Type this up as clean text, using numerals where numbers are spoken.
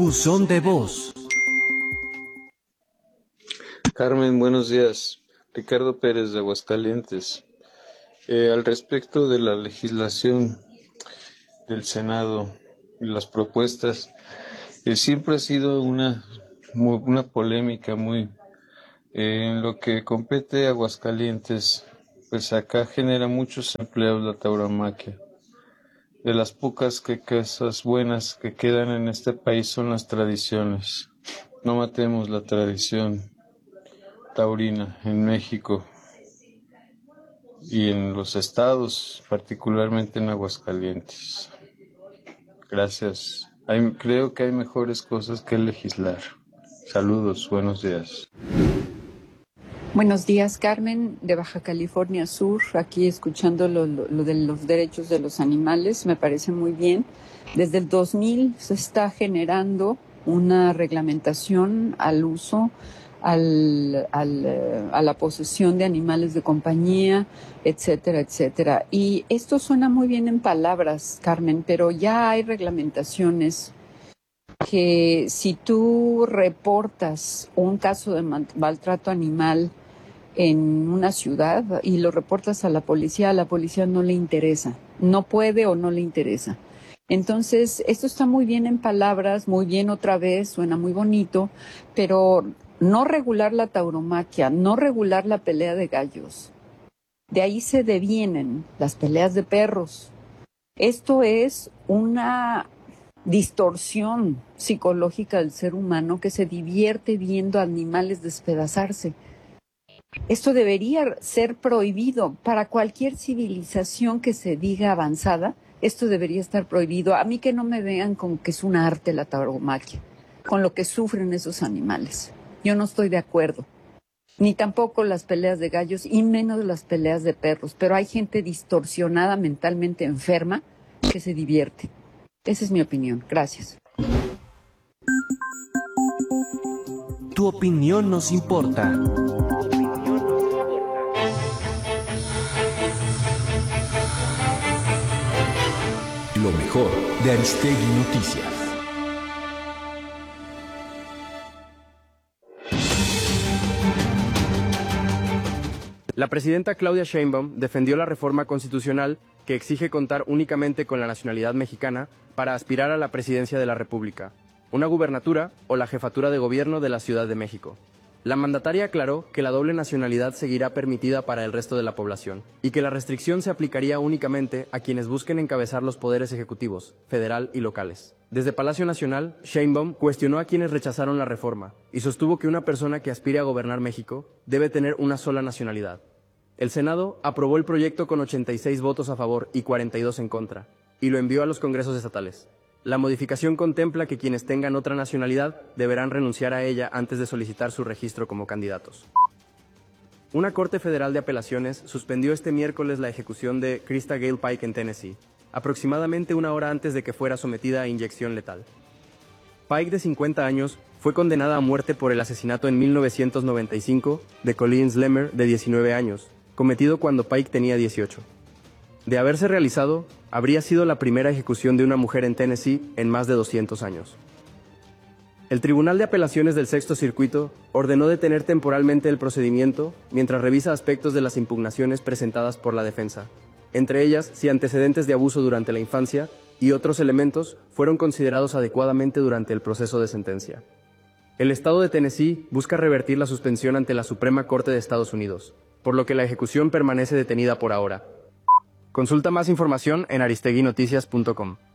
Buzón de voz. Carmen, buenos días. Ricardo Pérez de Aguascalientes. Al respecto de la legislación del Senado y las propuestas, siempre ha sido una polémica muy en lo que compete a Aguascalientes, pues acá genera muchos empleos la tauromaquia. De las pocas cosas buenas que quedan en este país son las tradiciones. No matemos la tradición taurina en México y en los estados, particularmente en Aguascalientes. Gracias. Creo que hay mejores cosas que legislar. Saludos, buenos días. Buenos días, Carmen, de Baja California Sur, aquí escuchando lo de los derechos de los animales, me parece muy bien. Desde el 2000 se está generando una reglamentación al uso, a la posesión de animales de compañía, etcétera, etcétera. Y esto suena muy bien en palabras, Carmen, pero ya hay reglamentaciones que si tú reportas un caso de maltrato animal en una ciudad y lo reportas a la policía no le interesa, no puede o no le interesa. Entonces, esto está muy bien en palabras, muy bien otra vez, suena muy bonito, pero no regular la tauromaquia, no regular la pelea de gallos. De ahí se devienen las peleas de perros. Esto es una distorsión psicológica del ser humano que se divierte viendo animales despedazarse. Esto debería ser prohibido para cualquier civilización que se diga avanzada. Esto debería estar prohibido. A mí que no me vean con que es un arte la tauromaquia, con lo que sufren esos animales. Yo no estoy de acuerdo. Ni tampoco las peleas de gallos y menos las peleas de perros. Pero hay gente distorsionada, mentalmente enferma, que se divierte. Esa es mi opinión. Gracias. Tu opinión nos importa. Lo mejor de Aristegui Noticias. La presidenta Claudia Sheinbaum defendió la reforma constitucional que exige contar únicamente con la nacionalidad mexicana para aspirar a la presidencia de la República, una gubernatura o la jefatura de gobierno de la Ciudad de México. La mandataria aclaró que la doble nacionalidad seguirá permitida para el resto de la población y que la restricción se aplicaría únicamente a quienes busquen encabezar los poderes ejecutivos, federal y locales. Desde Palacio Nacional, Sheinbaum cuestionó a quienes rechazaron la reforma y sostuvo que una persona que aspire a gobernar México debe tener una sola nacionalidad. El Senado aprobó el proyecto con 86 votos a favor y 42 en contra, y lo envió a los congresos estatales. La modificación contempla que quienes tengan otra nacionalidad deberán renunciar a ella antes de solicitar su registro como candidatos. Una Corte Federal de Apelaciones suspendió este miércoles la ejecución de Krista Gale Pike en Tennessee, aproximadamente una hora antes de que fuera sometida a inyección letal. Pike, de 50 años, fue condenada a muerte por el asesinato en 1995 de Colleen Slemmer, de 19 años, cometido cuando Pike tenía 18. De haberse realizado, habría sido la primera ejecución de una mujer en Tennessee en más de 200 años. El Tribunal de Apelaciones del Sexto Circuito ordenó detener temporalmente el procedimiento mientras revisa aspectos de las impugnaciones presentadas por la defensa, entre ellas si antecedentes de abuso durante la infancia y otros elementos fueron considerados adecuadamente durante el proceso de sentencia. El estado de Tennessee busca revertir la suspensión ante la Suprema Corte de Estados Unidos, por lo que la ejecución permanece detenida por ahora. Consulta más información en aristeguinoticias.com.